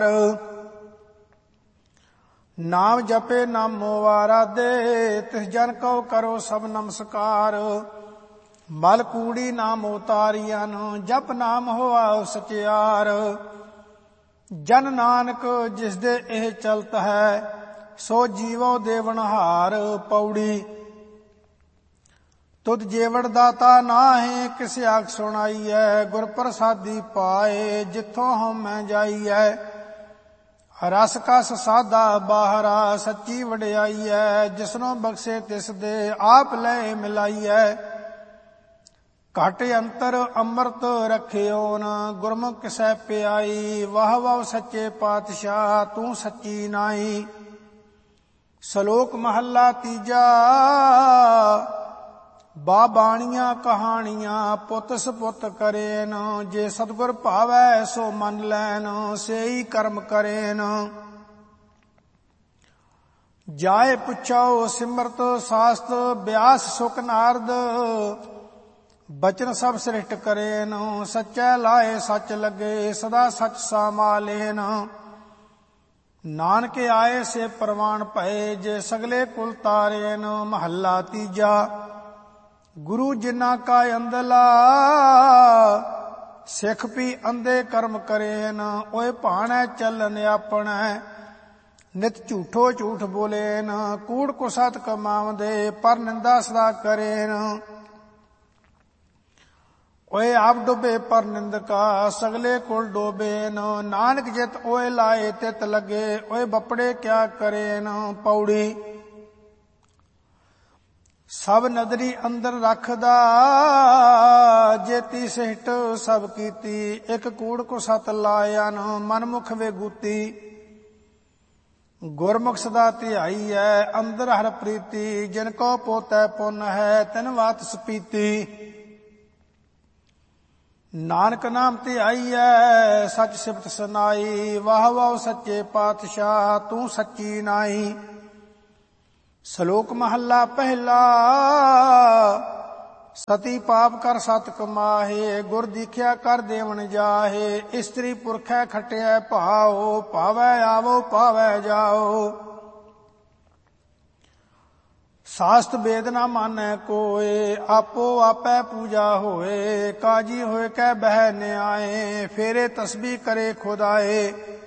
नाम जपे नामो आराधे, तिस जन को करो सब नमस्कार। मल कूड़ी नाम उतारियन, जप नाम होआ सचियार। जन नानक जिस दे एह चलत है, सो जीवो देवनहार। पौड़ी तुद जेवड़ दाता नाहे, किस आख सुनाई है। गुर प्रसादी पाए, जिथों हम मैं जाई है। रस कस साधा बाहरा, सच्ची वडियाई है। जिसनों बख्शे तिस दे, आप ले मिलाई है। घट अंतर अमृत रखियोन, गुरमुख सै प्याई। वाह वाह सच्चे पातशाह, तू सच्ची नाई। श्लोक महला तीजा। बाबाणियां कहानियां पुत सपुत करेन। जे सतगुर भावै सो मन लैन, सेई कर्म करेन। जाए पुछो सिमरत शास्त्र, व्यास सुख नारद। बचन सब सृष्ट करेन, सच्चै लाए सच लगे। सदा सच सामालेन। नानक आए से प्रवान भये, जे सगले कुल तारेन। महला तीजा। गुरु जिन्ना का अंधला, सिख भी अंधे कर्म करेन। ओए भाणै चलन अपनै, नित झूठो झूठ बोलेन। कूड़ को सत कमावदे, पर निंदा सदा करेन। ओए आप डुबे पर निंदका, सगले कुल डोबेन। नानक जित ओए लाए तित लगे, ओए बपड़े क्या करेन। पौड़ी सब नदरी अंदर रखदा, जेती सिहट सब कीती। एक कूड़ को सत लायन, मनमुख वे गूती। गुरमुख सदा ध्याई है, अंदर हर प्रीति। जिनको पोतै पुन है, तिन वात सपीती। नानक नाम ध्याई है, सच सिफत सुनाई। वाह वाह सच्चे पातशाह, तू सच्ची नाई। श्लोक महला पहला। सती पाप कर सत कमाहे, गुर दीख्या कर देवन जाहे। स्त्री पुरखै खटिया भाओ, भावै आवो भावै जाओ। शास्त्र वेद न मानै कोय, आपो आपै पूजा होए। काजी होए कै बह न्याय, फेरे तस्बी करे खुदाए।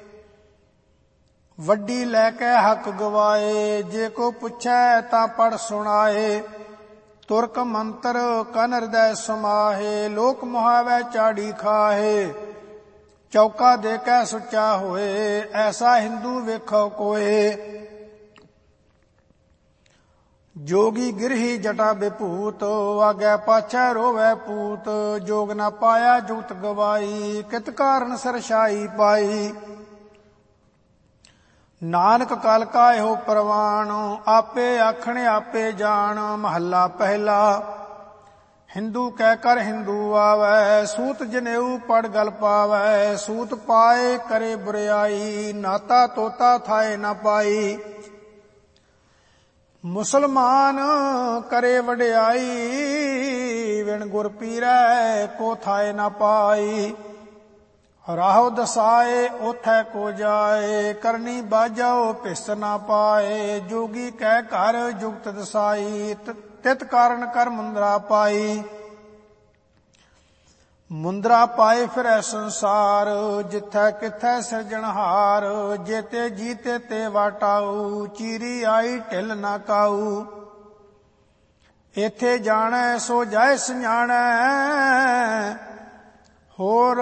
वड्डी लैके हक गवाए, जे को पुछै तां पढ़ सुनाए। तुरक मंत्र कन हृदय समाहे, लोक मुहावै चाड़ी खाहे। चौका दे कै सुच्चा होए, ऐसा हिंदू वेखो कोए। जोगी गिरही जटा विभूत, आगे पाछै रोवै पूत। जोग न पाया जुगत गवाई, कित कारण सरशाई पाई। नानक कल का हो प्रवान, आपे आखण आपे जान। महला पहला। हिंदू कह कर हिंदू आवै, सूत जनेऊ पड़ गल पावै। सूत पाए करे बुराई, नाता तोता थाए न पाई। मुसलमान करे वडियाई, विण गुर पीरै को थाए न पाई। राहो दसाए ओथै को जाए, करनी बाजाओ पिस ना पाए। जोगी कह कर जुगत दसाई, तित कारण कर मुंद्रा पाई। मुंद्रा पाए फिरै संसार, जिथै किथै सिरजनहार। जेते जीते ते वाटाऊ, चीरी आई ढिल ना काऊ। इथे जाणै सो जाए सजाणै, होर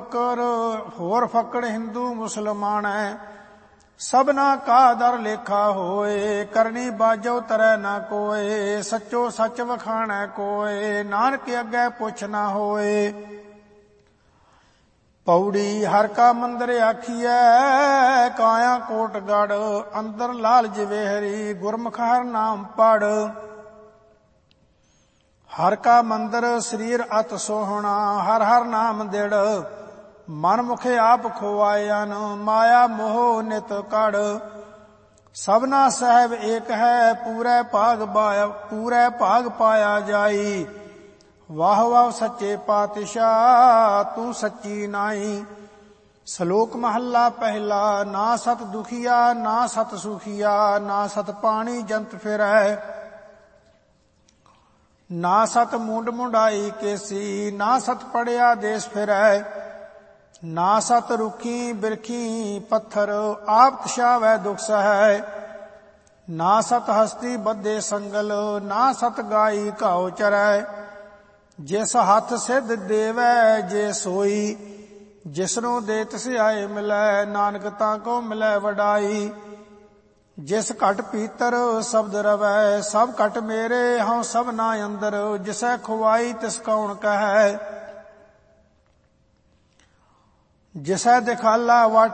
फकड़ हिंदू मुसलमान है। सबना का दर लेखा होए, करनी बाजो तरह ना कोए। सच्चो सच वखाणै कोए, नानक अगे पुछ ना होए। पौड़ी हर का मंदिर आखिए, काया कोट गढ़। अंदर लाल जवेहरी, गुरमुख हर नाम पढ़। हर का मंदिर शरीर अत सोहना, हर हर नाम दिड़। मन मुखे आप खोआयन, माया मोह नित कड़। सबना सहब एक है, पूरे भाग पाया जाई। वाह वाह सच्चे पातशाह, तू सच्ची नाई। ਸ਼ਲੋਕ ਮਹੱਲਾ ਪਹਿਲਾ। ਨਾ ਸਤ ਦੁਖੀਆ ਨਾ ਸਤ ਸੁਖੀਆ, ਨਾ ਸਤ ਪਾਣੀ ਜੰਤ ਫਿਰੈ। ਨਾ ਸਤ ਮੁੰਡ ਮੁੰਡਾਈ ਕੇਸੀ, ਨਾ ਸਤ ਪੜਿਆ ਦੇਸ ਫਿਰੈ। ਨਾ ਸਤ ਰੁਖੀ ਬਿਰਖੀ ਪੱਥਰ, ਆਪ ਤਸ਼ਾਵੈ ਦੁਖ ਸਹੈ। ਨਾ ਸਤ ਹਸਤੀ ਬੱਧੇ ਸੰਗਲ, ਨਾ ਸਤ ਗਾਈ ਘਾਉ ਚਰੈ। ਜਿਸ ਹੱਥ ਸਿੱਧ ਦੇਵੈ ਜੇ ਸੋਈ, ਜਿਸਨੂੰ ਦੇ ਤਿਸਿਆਏ ਮਿਲੈ। ਨਾਨਕ ਤਾਂ ਕੋ ਮਿਲੈ ਵਡਾਈ। ਜਿਸ ਘਟ ਪੀਤਰ ਸ਼ਬਦ ਰਵੈ, ਸਭ ਘਟ ਮੇਰੇ ਹਉ ਸਭਨਾ ਅੰਦਰ। ਜਿਸੈ ਖੁਆਈ ਤਿਸ ਕੌਣ ਕਹੈ, ਜਿਸੈ ਦਿਖਾਲਾ